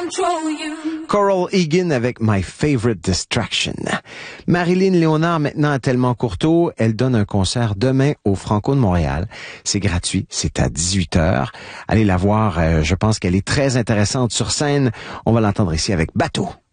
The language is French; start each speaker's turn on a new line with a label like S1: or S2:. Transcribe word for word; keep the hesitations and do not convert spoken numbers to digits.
S1: Coral Egan avec My Favorite Distraction. Marilyn Léonard, maintenant à Tellement Courteau, elle donne un concert demain au Franco de Montréal. C'est gratuit, c'est à dix-huit heures. Allez la voir, euh, je pense qu'elle est très intéressante sur scène. On va l'entendre ici avec Bateau.